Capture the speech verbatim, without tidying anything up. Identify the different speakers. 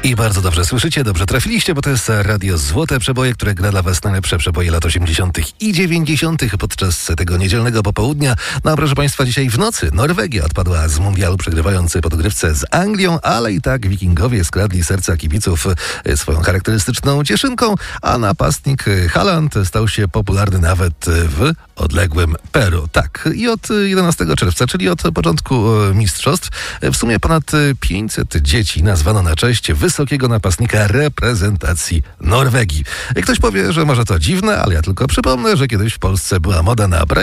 Speaker 1: I bardzo dobrze słyszycie, dobrze trafiliście, bo to jest Radio Złote Przeboje, które gra dla was najlepsze przeboje lat osiemdziesiątych i dziewięćdziesiątych podczas tego niedzielnego popołudnia. No a proszę państwa, dzisiaj w nocy Norwegia odpadła z mundialu, przegrywając po dogrywce z Anglią, ale i tak wikingowie skradli serca kibiców swoją charakterystyczną cieszynką, a napastnik Haaland stał się popularny nawet w odległym Peru. Tak, i od jedenastego czerwca, czyli od początku mistrzostw, w sumie ponad pięćset dzieci nazwano na cześć wysokiego napastnika reprezentacji Norwegii. Ktoś powie, że może to dziwne, ale ja tylko przypomnę, że kiedyś w Polsce była moda na